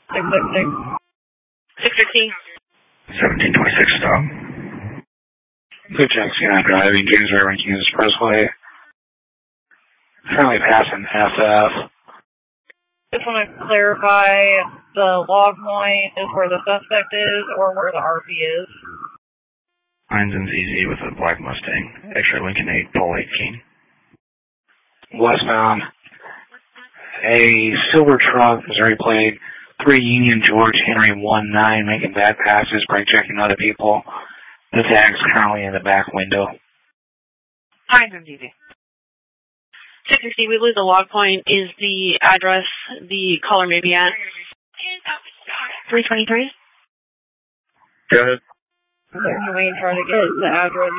616. 1726 stop. Good Jackson driving, James River and Kansas Expressway. Currently passing SF. Just want to clarify, the log point is where the suspect is or where the RP is? Hines and ZZ with a black Mustang. X-ray Lincoln 8, pole 18. Westbound. A silver truck, Missouri plate, 3 Union George Henry 19, making bad passes, brake checking other people. The tag's currently in the back window. Hines and ZZ. 660, we believe the log point is the address the caller may be at. 323? Go ahead. I'm waiting for her to get the address.